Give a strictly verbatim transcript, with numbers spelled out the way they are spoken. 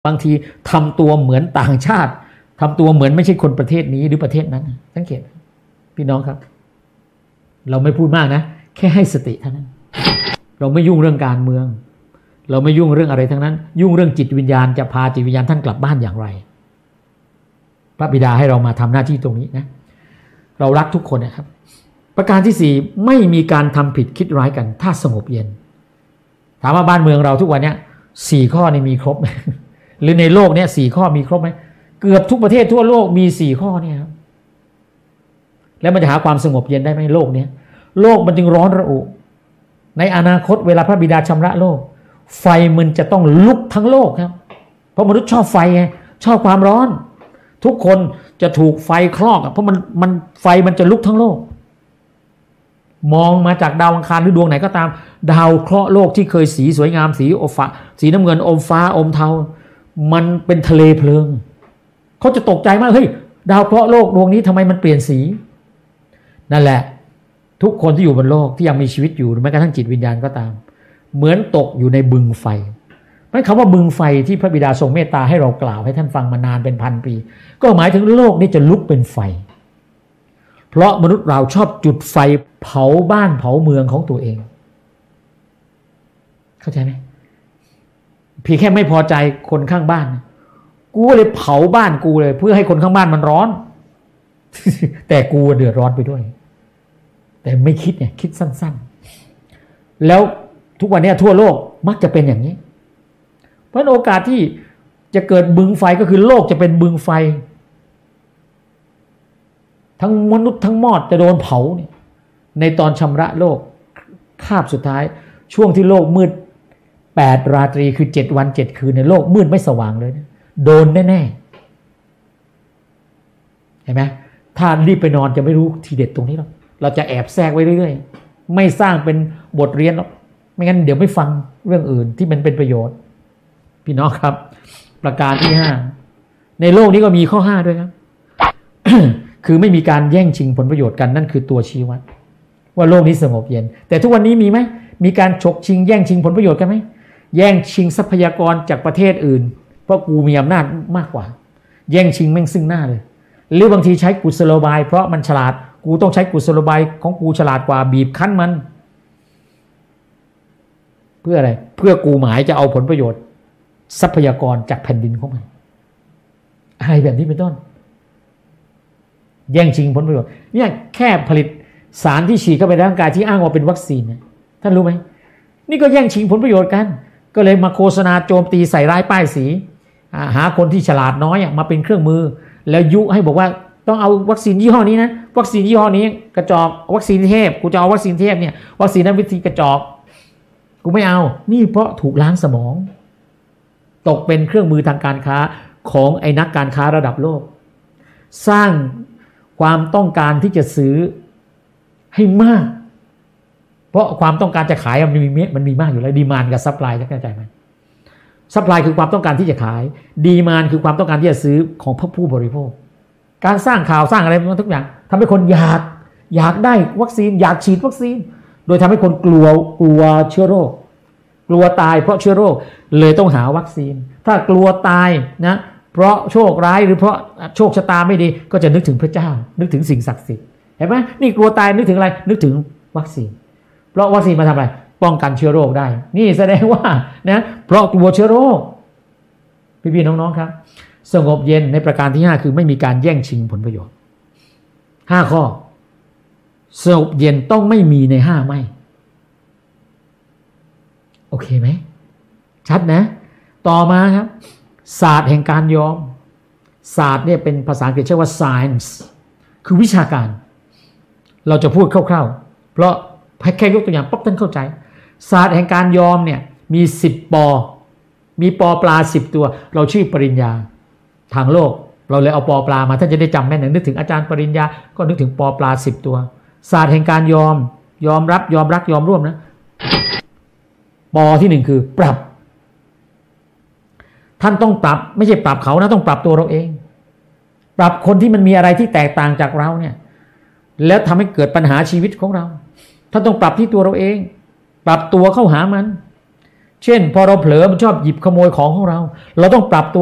บางทีทำตัวเหมือนต่างชาติทำตัวเหมือนไม่ใช่คนประเทศนี้หรือประเทศนั้นสังเกตพี่น้องครับเราไม่พูดมากนะแค่ให้สติเท่านั้นเราไม่ยุ่งเรื่องการเมืองเราไม่ยุ่งเรื่องอะไรทั้งนั้นยุ่งเรื่องจิตวิญญาณจะพาจิตวิญญาณท่านกลับบ้านอย่างไรพระบิดาให้เรามาทำหน้าที่ตรงนี้นะเรารักทุกคนนะครับประการที่สี่ไม่มีการทำผิดคิดร้ายกันถ้าสงบเย็นถามว่าบ้านเมืองเราทุกวันนี้สี่ข้อนี้มีครบไหมหรือในโลกนี้สี่ข้อมีครบไหมเกือบทุกประเทศทั่วโลกมีสี่ข้อเนี่ยครับแล้วมันจะหาความสงบเย็นได้ไหมโลกนี้โลกมันจึงร้อนระอุในอนาคตเวลาพระบิดาชำระโลกไฟมันจะต้องลุกทั้งโลกครับเพราะมนุษย์ชอบไฟไงชอบความร้อนทุกคนจะถูกไฟคลอกเพราะมันมันไฟมันจะลุกทั้งโลกมองมาจากดาวอังคารหรือดวงไหนก็ตามดาวเคราะห์โลกที่เคยสีสวยงามสีโอฟ้าสีน้ำเงินอมฟ้าอมเทามันเป็นทะเลเพลิงเขาจะตกใจมากเฮ้ยดาวเคราะห์โลกดวงนี้ทำไมมันเปลี่ยนสีนั่นแหละทุกคนที่อยู่บนโลกที่ยังมีชีวิตอยู่หรือแม้กระทั่งจิตวิญญาณก็ตามเหมือนตกอยู่ในบึงไฟเพราะคำว่าบึงไฟที่พระบิดาทรงเมตตาให้เรากล่าวให้ท่านฟังมานานเป็นพันปีก็หมายถึงโลกนี้จะลุกเป็นไฟเพราะมนุษย์เราชอบจุดไฟเผาบ้านเผาเมืองของตัวเองเข้าใจไหมเพียงแค่ไม่พอใจคนข้างบ้านกูเลยเผาบ้านกูเลยเพื่อให้คนข้างบ้านมันร้อน แต่กูเดือดร้อนไปด้วยแต่ไม่คิดเนี่ยคิดสั้นๆแล้วทุกวันนี้ทั่วโลกมักจะเป็นอย่างนี้เพราะโอกาสที่จะเกิดบึงไฟก็คือโลกจะเป็นบึงไฟทั้งมนุษย์ทั้งมอดจะโดนเผาเนี่ยในตอนชำระโลกคาบสุดท้ายช่วงที่โลกมืดแปดราตรีคือเจ็ดวันเจ็ดคืนในโลกมืดไม่สว่างเลยนะโดนแน่ๆเห็นไหมถ้ารีบไปนอนจะไม่รู้ทีเด็ดตรงนี้หรอกเราจะแอบแทรกไว้เรื่อยๆไม่สร้างเป็นบทเรียนหรอกไม่งั้นเดี๋ยวไม่ฟังเรื่องอื่นที่มันเป็นประโยชน์พี่น้องครับประการที่ห้าในโลกนี้ก็มีข้อห้าด้วยครับ คือไม่มีการแย่งชิงผลประโยชน์กันนั่นคือตัวชี้วัดว่าโลกนี้สงบเย็นแต่ทุกวันนี้มีไหมมีการฉกชิงแย่งชิงผลประโยชน์กันไหมแย่งชิงทรัพยากรจากประเทศอื่นเพราะกูมีอำนาจมากกว่าแย่งชิงแม่งซึ่งหน้าเลยหรือบางทีใช้กุศโลบายเพราะมันฉลาดกูต้องใช้กุศโลบายของกูฉลาดกว่าบีบคั้นมันเพื่ออะไรเพื่อกูหมายจะเอาผลประโยชน์ทรัพยากรจากแผ่นดินของมันอะไรแบบนี้เป็นต้นแย่งชิงผลประโยชน์เนี่ยแค่ผลิตสารที่ฉีดเข้าไปในร่างกายที่อ้างว่าเป็นวัคซีนเนี่ยท่านรู้ไหมนี่ก็แย่งชิงผลประโยชน์กันก็เลยมาโฆษณาโจมตีใส่ร้ายป้ายสีหาคนที่ฉลาดน้อยมาเป็นเครื่องมือแล้วยุให้บอกว่าต้องเอาวัคซีนยี่ห้อนี้นะวัคซีนยี่ห้อนี้กระจอกวัคซีนเทพกูจะเอาวัคซีนเทพเนี่ยวัคซีนนั้นวิธีกระจอกกูไม่เอานี่เพราะถูกล้างสมองตกเป็นเครื่องมือทางการค้าของไอ้นักการค้าระดับโลกสร้างความต้องการที่จะซื้อให้มากเพราะความต้องการจะขายมันมีมันมีมากอยู่แล้วดีมานด์กับซัพพลายเข้าใจไหมซัพพลายคือความต้องการที่จะขายดีมานด์คือความต้องการที่จะซื้อของผู้บริโภคการสร้างข่าวสร้างอะไรมันทุกอย่างทำให้คนอยากอยากได้วัคซีนอยากฉีดวัคซีนโดยทำให้คนกลัวกลัวเชื้อโรคกลัวตายเพราะเชื้อโรคเลยต้องหาวัคซีนถ้ากลัวตายนะเพราะโชคร้ายหรือเพราะโชคชะตาไม่ดีก็จะนึกถึงพระเจ้านึกถึงสิ่งศักดิ์สิทธิ์เห็นไหมนี่กลัวตายนึกถึงอะไรนึกถึงวัคซีนเพราะวัคซีนมาทำอะไรป้องกันเชื้อโรคได้นี่แสดงว่านะเพราะกลัวเชื้อโรคพี่ๆน้องๆครับสงบเย็นในประการที่ห้าคือไม่มีการแย่งชิงผลประโยชน์ห้าข้อสงบเย็นต้องไม่มีในห้าไม่โอเคไหมชัดนะต่อมาครับศาสตร์แห่งการยอมศาสตร์เนี่ยเป็นภาษาอังกฤษเรียกว่า science คือวิชาการเราจะพูดคร่าวๆเพราะแค่ยกตัวอย่างปั๊บท่านเข้าใจศาสตร์แห่งการยอมเนี่ยมีสิบปอมีปอปลาสิบตัวเราชื่อปริญญาทางโลกเราเลยเอาปอปลามาท่านจะได้จำแม่นนึกถึงอาจารย์ปริญญาก็นึกถึงปอปลาสิบตัวศาสตร์แห่งการยอมยอมรับยอมรักยอมร่วมนะปอที่หนึ่งคือปรับท่านต้องปรับไม่ใช่ปรับเขานะต้องปรับตัวเราเองปรับคนที่มันมีอะไรที่แตกต่างจากเราเนี่ยแล้วทำให้เกิดปัญหาชีวิตของเราท่านต้องปรับที่ตัวเราเองปรับตัวเข้าหามันเช่นพอเราเผลอมันชอบหยิบขโมยของของเราเราต้องปรับตัว